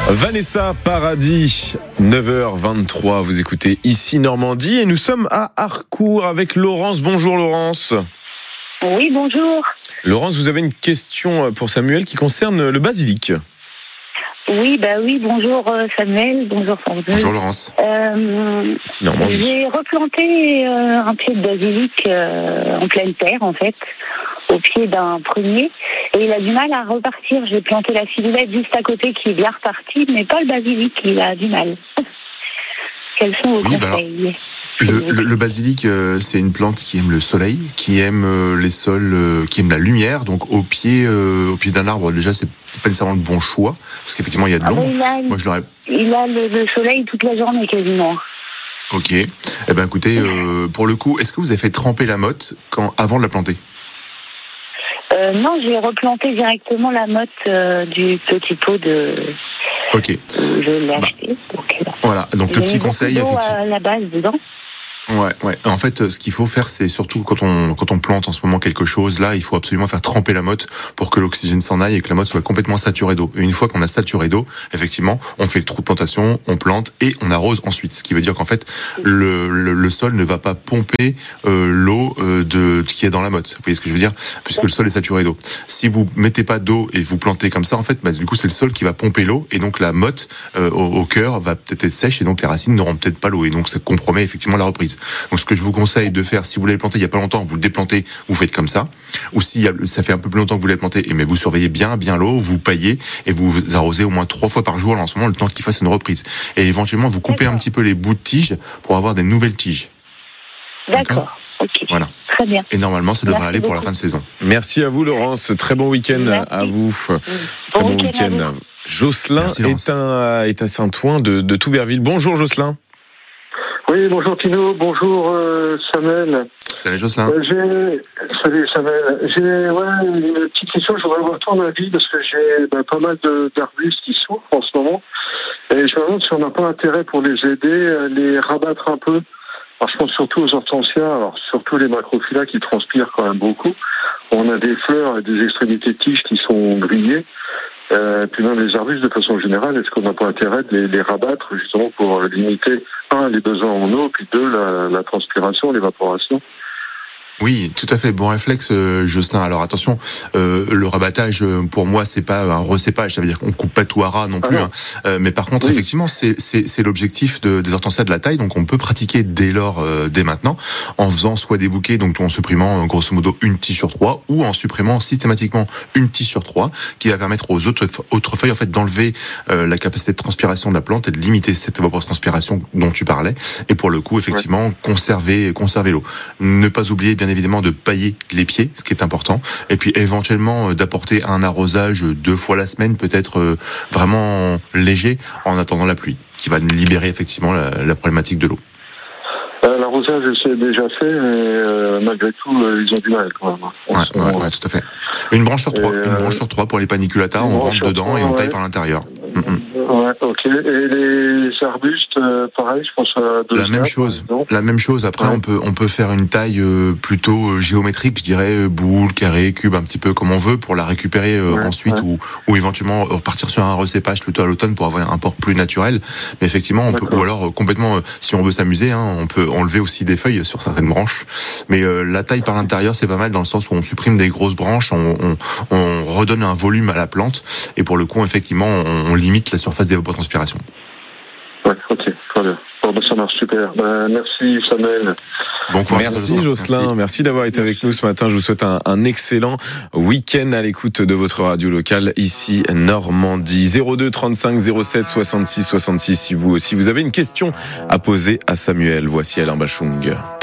Vanessa Paradis, 9h23, vous écoutez ici Normandie et nous sommes à Harcourt avec Laurence. Bonjour Laurence. Oui, bonjour. Laurence, vous avez une question pour Samuel qui concerne le basilic. Oui, bonjour Samuel, bonjour Samuel. Bonjour Laurence. Ici Normandie. J'ai replanté un pied de basilic en pleine terre en fait, au pied d'un prunier, et il a du mal à repartir. J'ai planté la ciboulette juste à côté qui est bien repartie, mais pas le basilic, il a du mal. Quels sont vos conseils? Le basilic, c'est une plante qui aime le soleil, qui aime les sols, qui aime la lumière. Donc au pied d'un arbre, déjà, c'est pas nécessairement le bon choix, parce qu'effectivement, il y a de l'ombre. Il a le soleil toute la journée quasiment. Ok. Eh ben, écoutez, pour le coup, est-ce que vous avez fait tremper la motte avant de la planter? Non, j'ai replanté directement la motte du petit pot de. Ok. Je l'ai acheté. Voilà. Donc le petit conseil, effectivement. À la base dedans. Ouais. En fait, ce qu'il faut faire, c'est surtout quand on plante en ce moment quelque chose, là, il faut absolument faire tremper la motte pour que l'oxygène s'en aille et que la motte soit complètement saturée d'eau. Et une fois qu'on a saturé d'eau, effectivement, on fait le trou de plantation, on plante et on arrose ensuite. Ce qui veut dire qu'en fait, le sol ne va pas pomper l'eau qui est dans la motte. Vous voyez ce que je veux dire? Puisque le sol est saturé d'eau. Si vous mettez pas d'eau et vous plantez comme ça, en fait, du coup, c'est le sol qui va pomper l'eau et donc la motte au cœur va peut-être être sèche et donc les racines n'auront peut-être pas l'eau et donc ça compromet effectivement la reprise. Donc ce que je vous conseille de faire, si vous l'avez planté il y a pas longtemps, vous le déplantez, vous faites comme ça. Ou si ça fait un peu plus longtemps que vous l'avez planté, mais vous surveillez bien l'eau, vous paillez et vous arrosez au moins 3 fois par jour en ce moment, le temps qu'il fasse une reprise. Et éventuellement vous coupez un petit peu les bouts de tiges pour avoir des nouvelles tiges. D'accord. Ok. Voilà. Très bien. Et normalement, ça devrait aller pour la fin de saison. Merci à vous Laurence, très bon week-end à vous. Très bon week-end. Jocelyn est à Saint-Ouen de Touberville. Bonjour Jocelyn. Oui, bonjour Tino, bonjour Samuel. Salut Jocelyn. Salut Samuel. J'ai une petite question, je voudrais avoir ton avis parce que j'ai pas mal d'arbustes qui souffrent en ce moment. Et je me demande si on n'a pas intérêt pour les aider, les rabattre un peu. Alors je pense surtout aux hortensias, alors surtout les macrophylla qui transpirent quand même beaucoup. On a des fleurs et des extrémités de tiges qui sont grillées. Puis même les arbustes de façon générale, est-ce qu'on n'a pas intérêt de les rabattre justement pour limiter, les besoins en eau, puis la transpiration, l'évaporation? Oui, tout à fait. Bon réflexe, Jocelyn. Alors attention, le rabattage, pour moi, c'est pas un recépage. Ça veut dire qu'on coupe pas tout à ras non plus. Mais par contre, effectivement, c'est l'objectif des hortensias de la taille. Donc on peut pratiquer dès maintenant, en faisant soit des bouquets, donc en supprimant grosso modo une tige sur 3, ou en supprimant systématiquement une tige sur 3, qui va permettre aux autres feuilles en fait d'enlever la capacité de transpiration de la plante et de limiter cette évapotranspiration dont tu parlais. Et pour le coup, effectivement, conserver l'eau. Ne pas oublier bien évidemment de pailler les pieds, ce qui est important, et puis éventuellement d'apporter un arrosage 2 fois la semaine, peut-être vraiment léger, en attendant la pluie, qui va libérer effectivement la problématique de l'eau. L'arrosage, c'est déjà fait, mais malgré tout, ils ont du mal quand même. Ouais, tout à fait. Une branche sur 3, une branche sur 3 pour les paniculata, on rentre dedans et on taille par l'intérieur. Ouais, ok. Et les arbustes, pareil, je pense à La même chose. Après, on peut faire une taille plutôt géométrique, je dirais, boule, carré, cube, un petit peu comme on veut, pour la récupérer ensuite, ou éventuellement repartir sur un recépage plutôt à l'automne pour avoir un port plus naturel. Mais effectivement, on peut, ou alors complètement, si on veut s'amuser, on peut enlever aussi des feuilles sur certaines branches. Mais la taille par l'intérieur, c'est pas mal dans le sens où on supprime des grosses branches, on redonne un volume à la plante, et pour le coup, effectivement, on limite la surface d'évapotranspiration. Ouais, ok, très bien. Bon, ça marche super. Merci Samuel. Bon courage. Merci Jocelyn, merci d'avoir été avec nous ce matin. Je vous souhaite un excellent week-end à l'écoute de votre radio locale ici Normandie. 02 35 07 66 66 si vous aussi vous avez une question à poser à Samuel. Voici Alain Bachung.